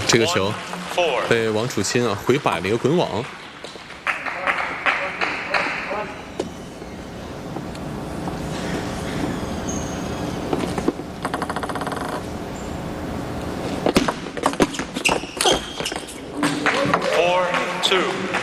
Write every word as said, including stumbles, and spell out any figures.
这个球被王楚钦啊回摆了一个滚网。 Four, two.